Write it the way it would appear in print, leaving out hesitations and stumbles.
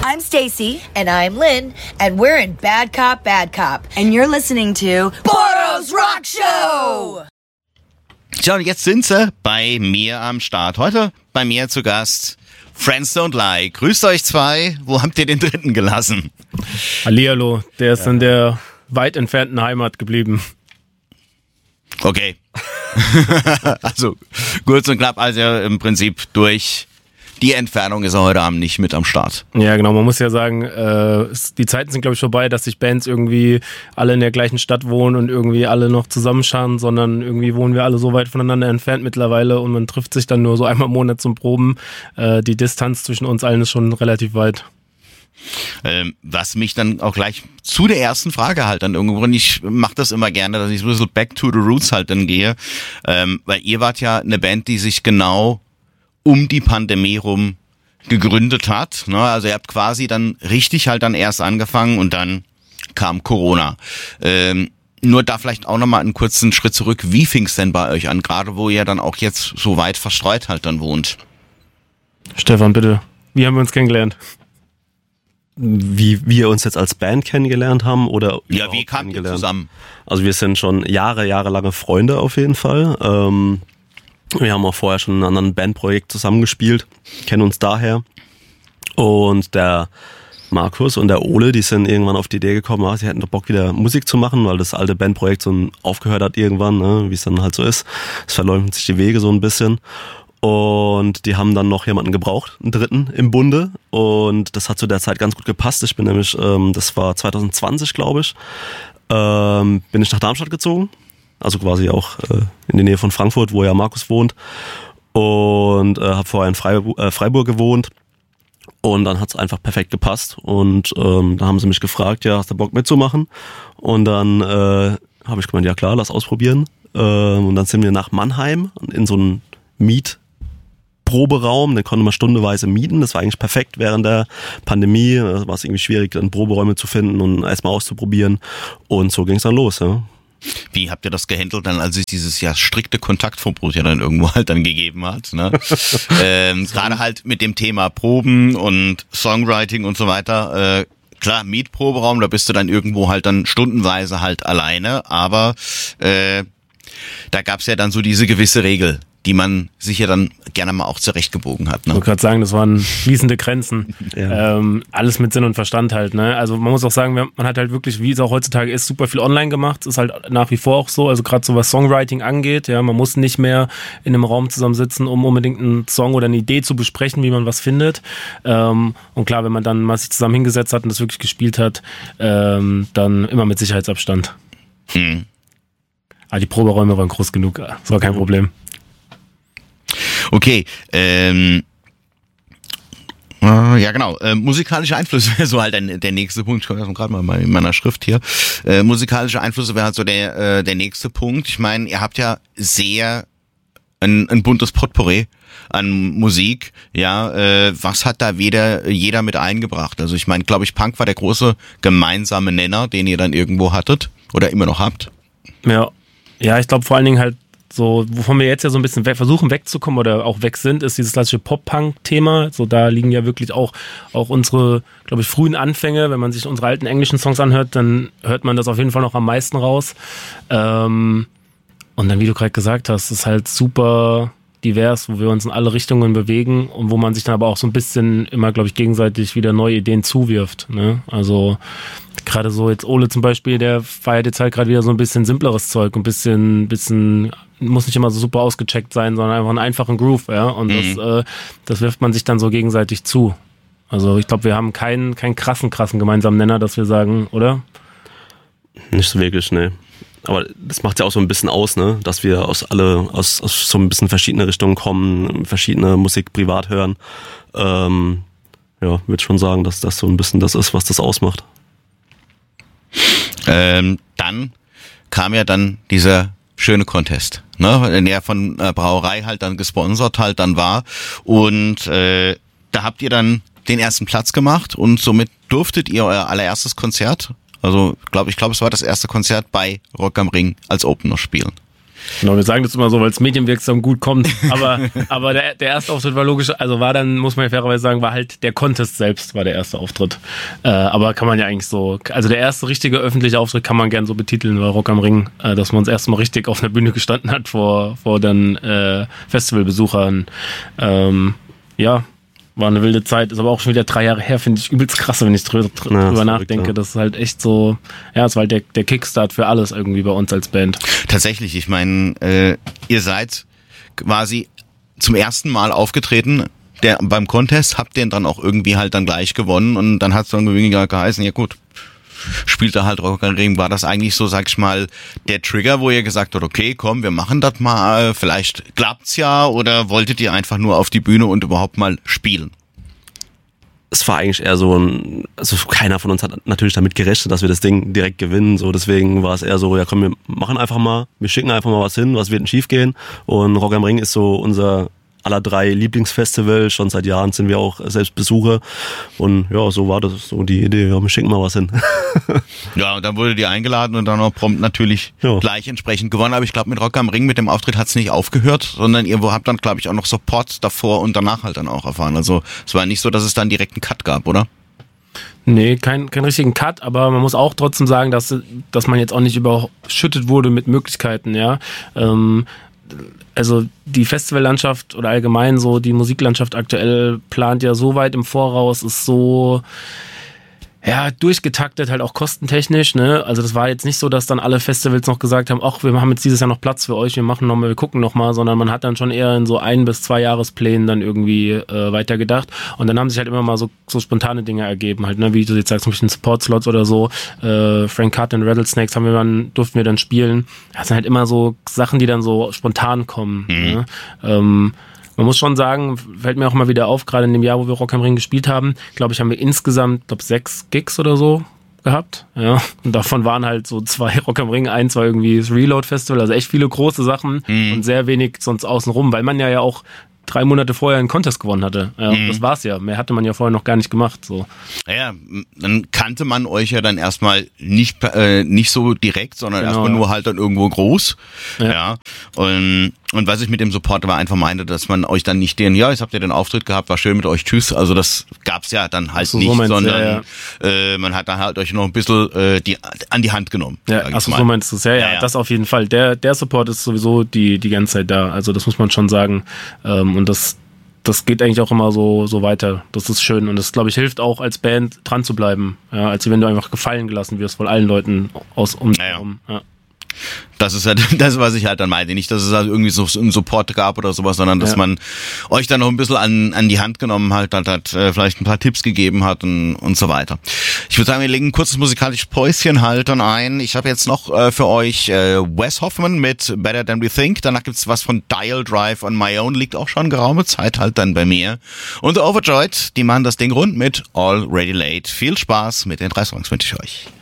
I'm Stacy. And I'm Lynn. And we're in Bad Cop, Bad Cop. And you're listening to Boro's Rock Show! Tja, und jetzt sind sie bei mir am Start. Heute bei mir zu Gast Friends Don't Lie. Grüßt euch zwei. Wo habt ihr den dritten gelassen? Hallihallo, der ist in der weit entfernten Heimat geblieben. Okay. Also kurz und knapp, also im Prinzip durch die Entfernung ist er heute Abend nicht mit am Start. Ja, genau, man muss ja sagen, die Zeiten sind, glaube ich, vorbei, dass sich Bands irgendwie alle in der gleichen Stadt wohnen und irgendwie alle noch zusammenscharren, sondern irgendwie wohnen wir alle so weit voneinander entfernt mittlerweile und man trifft sich dann nur so einmal im Monat zum Proben. Die Distanz zwischen uns allen ist schon relativ weit. Was mich dann auch gleich zu der ersten Frage halt dann irgendwo, und ich mache das immer gerne, dass ich so ein bisschen back to the roots halt dann gehe, weil ihr wart ja eine Band, die sich genau um die Pandemie rum gegründet hat, ne? Also ihr habt quasi dann richtig halt dann erst angefangen und dann kam Corona. Nur da vielleicht auch nochmal einen kurzen Schritt zurück, wie fing's denn bei euch an, gerade wo ihr dann auch jetzt so weit verstreut halt dann wohnt? Stefan, bitte, wie haben wir uns kennengelernt? Wie wir uns jetzt als Band kennengelernt haben oder ja, wie kamt ihr zusammen? Also wir sind schon jahrelange Freunde auf jeden Fall. Wir haben auch vorher schon in einem anderen Bandprojekt zusammengespielt, kennen uns daher. Und der Markus und der Ole, die sind irgendwann auf die Idee gekommen, sie hätten doch Bock wieder Musik zu machen, weil das alte Bandprojekt so aufgehört hat irgendwann, ne, wie es dann halt so ist. Es verläuft sich die Wege so ein bisschen. Und die haben dann noch jemanden gebraucht, einen dritten im Bunde. Und das hat zu der Zeit ganz gut gepasst. Ich bin nämlich, das war 2020, glaube ich, bin ich nach Darmstadt gezogen. Also quasi auch in der Nähe von Frankfurt, wo ja Markus wohnt. Und habe vorher in Freiburg gewohnt. Und dann hat es einfach perfekt gepasst. Und dann haben sie mich gefragt, ja, hast du Bock mitzumachen? Und dann habe ich gemeint, ja klar, lass ausprobieren. Und dann sind wir nach Mannheim in so einen Proberaum, den konnte man stundenweise mieten. Das war eigentlich perfekt während der Pandemie. Da war es irgendwie schwierig, dann Proberäume zu finden und erstmal auszuprobieren. Und so ging es dann los, ja. Wie habt ihr das gehandelt dann, als es dieses ja strikte Kontaktverbot ja dann irgendwo halt dann gegeben hat, ne? Gerade halt mit dem Thema Proben und Songwriting und so weiter. Klar, Mietproberaum, da bist du dann irgendwo halt dann stundenweise halt alleine, aber da gab's ja dann so diese gewisse Regel, die man sich ja dann gerne mal auch zurechtgebogen hat. Ne? Ich wollte gerade sagen, das waren fließende Grenzen. Ja. Alles mit Sinn und Verstand halt. Ne? Also man muss auch sagen, man hat halt wirklich, wie es auch heutzutage ist, super viel online gemacht. Ist halt nach wie vor auch so. Also gerade so was Songwriting angeht, ja, man muss nicht mehr in einem Raum zusammensitzen, um unbedingt einen Song oder eine Idee zu besprechen, wie man was findet. Und klar, wenn man dann mal sich zusammen hingesetzt hat und das wirklich gespielt hat, dann immer mit Sicherheitsabstand. Aber die Proberäume waren groß genug. Das war kein Problem. Okay, ja genau, musikalische Einflüsse wäre so halt der nächste Punkt, ich komme gerade mal in meiner Schrift hier, musikalische Einflüsse wäre halt so der nächste Punkt. Ich meine, ihr habt ja sehr ein buntes Potpourri an Musik, ja, was hat da jeder mit eingebracht? Also ich meine, glaube ich, Punk war der große gemeinsame Nenner, den ihr dann irgendwo hattet oder immer noch habt. Ja, ich glaube vor allen Dingen halt so, wovon wir jetzt ja so ein bisschen versuchen wegzukommen oder auch weg sind, ist dieses klassische Pop-Punk-Thema. So, da liegen ja wirklich auch unsere, glaube ich, frühen Anfänge. Wenn man sich unsere alten englischen Songs anhört, dann hört man das auf jeden Fall noch am meisten raus. Und dann, wie du gerade gesagt hast, ist halt super divers, wo wir uns in alle Richtungen bewegen und wo man sich dann aber auch so ein bisschen immer, glaube ich, gegenseitig wieder neue Ideen zuwirft. Ne? Also gerade so jetzt Ole zum Beispiel, der feiert jetzt halt gerade wieder so ein bisschen simpleres Zeug, ein bisschen muss nicht immer so super ausgecheckt sein, sondern einfach einen einfachen Groove, ja. Und das wirft man sich dann so gegenseitig zu. Also ich glaube, wir haben keinen krassen gemeinsamen Nenner, dass wir sagen, oder? Nicht so wirklich, ne. Aber das macht ja auch so ein bisschen aus, ne, dass wir aus so ein bisschen verschiedene Richtungen kommen, verschiedene Musik privat hören. Ja, würde schon sagen, dass das so ein bisschen das ist, was das ausmacht. Dann kam ja dann dieser schöne Contest, ne, der von Brauerei halt dann gesponsert halt dann war und da habt ihr dann den ersten Platz gemacht und somit durftet ihr euer allererstes Konzert, also ich glaube es war das erste Konzert bei Rock am Ring als Opener spielen. Genau, wir sagen das immer so, weil es medienwirksam gut kommt. Aber der erste Auftritt war logisch, also war dann, muss man ja fairerweise sagen, war halt der Contest selbst, war der erste Auftritt. Aber kann man ja eigentlich so, also der erste richtige öffentliche Auftritt kann man gern so betiteln, war Rock am Ring, dass man uns erstmal richtig auf einer Bühne gestanden hat vor dann Festivalbesuchern. Ja, war eine wilde Zeit, ist aber auch schon wieder 3 Jahre her, finde ich übelst krass, wenn ich drüber nachdenke. Das ist halt echt so, ja, es war halt der Kickstart für alles irgendwie bei uns als Band. Tatsächlich, ich meine, ihr seid quasi zum ersten Mal aufgetreten, beim Contest, habt den dann auch irgendwie halt dann gleich gewonnen und dann hat es dann weniger geheißen, ja gut, spielte halt Rock am Ring. War das eigentlich so, sag ich mal, der Trigger, wo ihr gesagt habt, okay, komm, wir machen das mal, vielleicht klappt's ja, oder wolltet ihr einfach nur auf die Bühne und überhaupt mal spielen? Es war eigentlich eher so also keiner von uns hat natürlich damit gerechnet, dass wir das Ding direkt gewinnen, so deswegen war es eher so, ja komm, wir machen einfach mal, wir schicken einfach mal was hin, was wird denn schief gehen, und Rock am Ring ist so unser aller 3 Lieblingsfestival, schon seit Jahren sind wir auch selbst Besucher und ja, so war das so die Idee, ja, wir schicken mal was hin. Ja, und dann wurdet ihr eingeladen und dann auch prompt natürlich gleich entsprechend gewonnen, aber ich glaube mit Rock am Ring, mit dem Auftritt hat's nicht aufgehört, sondern ihr habt dann, glaube ich, auch noch Support davor und danach halt dann auch erfahren, also es war nicht so, dass es dann direkt einen Cut gab, oder? Nee, kein richtigen Cut, aber man muss auch trotzdem sagen, dass man jetzt auch nicht überschüttet wurde mit Möglichkeiten, ja. Also die Festivallandschaft oder allgemein so die Musiklandschaft aktuell plant ja so weit im Voraus, ist so ja durchgetaktet, halt auch kostentechnisch, ne? Also das war jetzt nicht so, dass dann alle Festivals noch gesagt haben, ach, wir haben jetzt dieses Jahr noch Platz für euch, wir gucken noch mal, sondern man hat dann schon eher in so 1 bis 2 Jahresplänen dann irgendwie weitergedacht, und dann haben sich halt immer mal so spontane Dinge ergeben, halt, ne, wie du jetzt sagst, zum Beispiel Support-Slots oder so, Frank Cut und Rattlesnakes durften wir dann spielen. Das sind halt immer so Sachen, die dann so spontan kommen. Ne? Man muss schon sagen, fällt mir auch mal wieder auf, gerade in dem Jahr, wo wir Rock am Ring gespielt haben, glaube ich, haben wir insgesamt, 6 Gigs oder so gehabt. Ja. Und davon waren halt so 2 Rock am Ring, 1 war irgendwie das Reload Festival, also echt viele große Sachen und sehr wenig sonst außenrum, weil man ja auch 3 Monate vorher einen Contest gewonnen hatte. Ja, das war's ja. Mehr hatte man ja vorher noch gar nicht gemacht. So. Ja, dann kannte man euch ja dann erstmal nicht so direkt, sondern erstmal nur halt dann irgendwo groß. Ja. Und was ich mit dem Support war, einfach meinte, dass man euch dann nicht jetzt habt ihr den Auftritt gehabt, war schön mit euch, tschüss. Also das gab's ja dann halt nicht, sondern man hat dann halt euch noch ein bisschen an die Hand genommen. Ja, achso, so meinst du es. Ja, das auf jeden Fall. Der Support ist sowieso die ganze Zeit da. Also das muss man schon sagen. Und das geht eigentlich auch immer so weiter. Das ist schön und das, glaube ich, hilft auch als Band dran zu bleiben. Ja, als wenn du einfach gefallen gelassen wirst von allen Leuten herum. Ja. Das ist halt das, was ich halt dann meinte. Nicht, dass es halt irgendwie so einen Support gab oder sowas, sondern dass man euch dann noch ein bisschen an die Hand genommen hat, vielleicht ein paar Tipps gegeben hat und so weiter. Ich würde sagen, wir legen ein kurzes musikalisches Päuschen halt dann ein. Ich habe jetzt noch für euch Wes Hoffman mit Better Than We Think. Danach gibt's was von Dial Drive on My Own. Liegt auch schon geraume Zeit halt dann bei mir. Und The Overjoyed, die machen das Ding rund mit Already Late. Viel Spaß mit den 3 Songs wünsche ich euch.